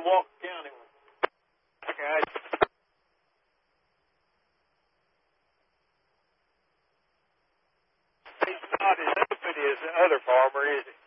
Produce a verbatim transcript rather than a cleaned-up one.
in Walker County. Okay. He's not as open as the other farmer, is he?